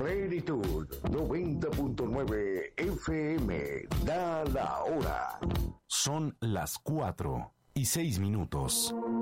Plenitud 90.9 FM. Da la hora. Son las 4:06.